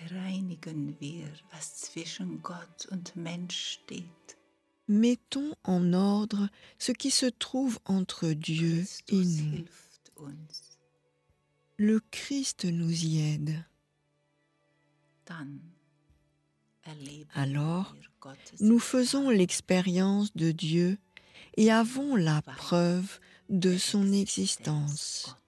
bereinigen wir, was zwischen Gott und Mensch steht. Mettons en ordre ce qui se trouve entre Dieu et Christus nous. hilft uns. Le Christ nous y aide. Dann erleben Alors, wir Gottes nous faisons l'expérience de Dieu et avons la preuve de son Existenz existence. Gottes.